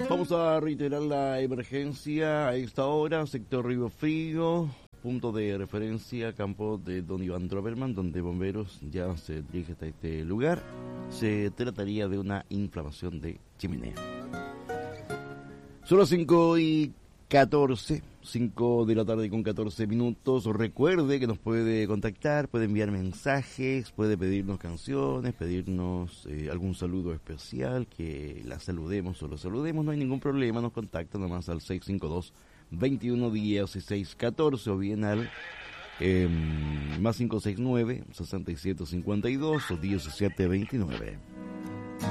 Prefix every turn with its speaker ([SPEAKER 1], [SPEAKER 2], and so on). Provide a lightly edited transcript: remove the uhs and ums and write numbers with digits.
[SPEAKER 1] Vamos a reiterar la emergencia a esta hora, sector Río Frío, punto de referencia, campo de Don Iván Troverman, donde bomberos ya se dirigen hasta este lugar. Se trataría de una inflamación de chimenea. Son las 5:14, 5 de la tarde con 14 minutos. Recuerde que nos puede contactar, puede enviar mensajes, puede pedirnos canciones, pedirnos algún saludo especial, que la saludemos o lo saludemos, no hay ningún problema. Nos contacta nomás al 652-211614 o bien al más 569-6752 o 1729.